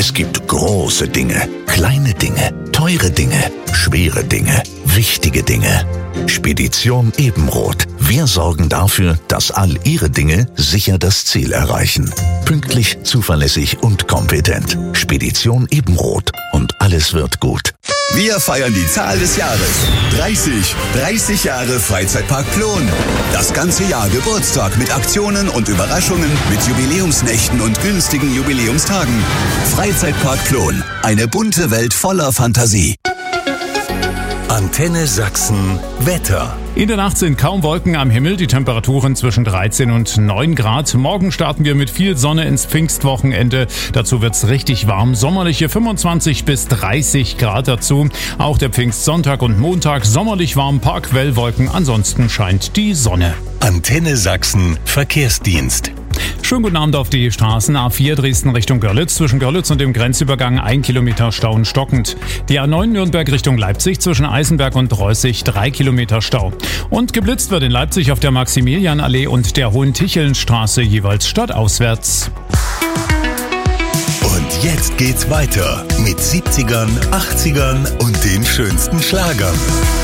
Es gibt große Dinge, kleine Dinge, teure Dinge, schwere Dinge, wichtige Dinge. Spedition Ebenroth. Wir sorgen dafür, dass all Ihre Dinge sicher das Ziel erreichen. Pünktlich, zuverlässig und kompetent. Spedition Ebenroth. Und alles wird gut. Wir feiern die Zahl des Jahres. 30 Jahre Freizeitpark Plon. Das ganze Jahr Geburtstag mit Aktionen und Überraschungen, mit Jubiläumsnächten und günstigen Jubiläumstagen. Freizeitpark Plon. Eine bunte Welt voller Fantasie. Antenne Sachsen Wetter. In der Nacht sind kaum Wolken am Himmel, die Temperaturen zwischen 13 und 9 Grad. Morgen starten wir mit viel Sonne ins Pfingstwochenende. Dazu wird's richtig warm, sommerliche 25 bis 30 Grad dazu. Auch der Pfingstsonntag und Montag sommerlich warm, paar Quellwolken, ansonsten scheint die Sonne. Antenne Sachsen Verkehrsdienst. Schönen guten Abend auf die Straßen. A4 Dresden Richtung Görlitz. Zwischen Görlitz und dem Grenzübergang 1 Kilometer Stau stockend. Die A9 Nürnberg Richtung Leipzig zwischen Eisenberg und Reußig 3 Kilometer Stau. Und geblitzt wird in Leipzig auf der Maximilianallee und der Hohen-Ticheln-Straße jeweils stadtauswärts. Und jetzt geht's weiter mit 70ern, 80ern und den schönsten Schlagern.